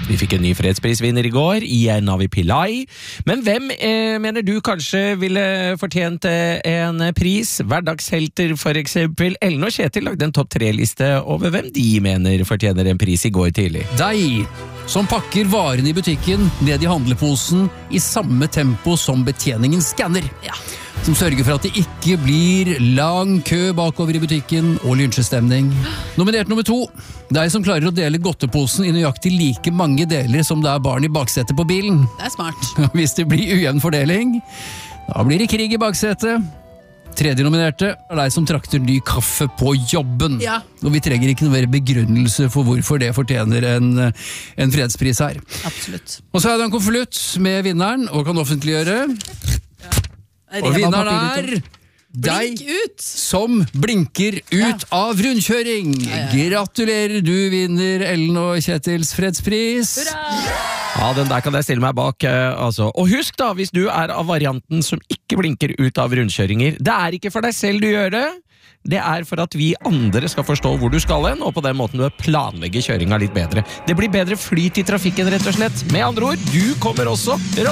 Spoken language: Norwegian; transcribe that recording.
Vi fikk en ny fredsprisvinner I går, Navi Pillai. Men hvem mener du kanskje ville fortjent en pris? Hverdagshelter for eksempel. Ellen og Kjetil lagde en topp 3-liste over hvem de mener fortjener en pris I går tidlig. Deg, som pakker varene I butikken ned I handleposen I samme tempo som betjeningen skanner. Ja. Som sørger for at det ikke blir lang kø bakover I butikken og lynsjestemning. Nominert nummer 2. Deg som klarer å dele godteposen I nøyaktig like mange deler som det barn I baksetet på bilen. Det smart. Hvis det blir ujevn fordeling, da blir det krig I baksetet. 3. nominerte deg som trakter ny kaffe på jobben. Ja. Og vi trenger ikke noe mer begrunnelse for hvorfor det fortjener en fredspris her. Absolutt. Og så har jeg en konvolutt med vinneren, og kan offentliggjøre. Og vinneren deg som blinker ut av rundkjøring. Gratulerer, du vinner Ellen og Kjetils fredspris. Ja, den der kan jeg stille meg bak, altså. Og husk da, hvis du av varianten som ikke blinker ut av rundkjøringer, det ikke for deg selv du gjør det. Det for at vi andre skal forstå hvor du skal hen, og på den måten du planlegger kjøringa litt bedre. Det blir bedre flyt I trafikken, rett og slett. Med andre ord, du kommer også